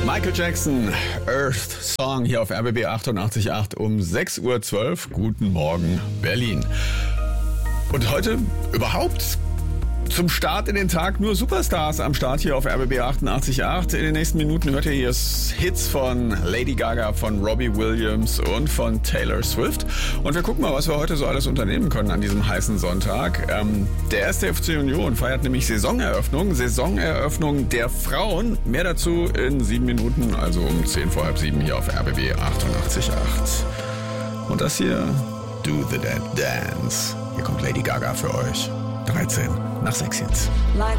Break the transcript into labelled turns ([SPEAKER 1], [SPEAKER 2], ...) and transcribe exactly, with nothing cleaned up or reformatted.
[SPEAKER 1] Michael Jackson, Earth Song hier auf R B B achtundachtzig Komma acht um sechs Uhr zwölf. Guten Morgen, Berlin. Und heute überhaupt zum Start in den Tag nur Superstars am Start hier auf R B B achtundachtzig Komma acht. In den nächsten Minuten hört ihr hier Hits von Lady Gaga, von Robbie Williams und von Taylor Swift. Und wir gucken mal, was wir heute so alles unternehmen können an diesem heißen Sonntag. Ähm, der erste F C Union feiert nämlich Saisoneröffnung. Saisoneröffnung der Frauen. Mehr dazu in sieben Minuten, also um zehn vor halb sieben hier auf R B B achtundachtzig Komma acht. Und das hier, Do the Dead Dance. Hier kommt Lady Gaga für euch. dreizehn nach sechs jetzt.
[SPEAKER 2] Like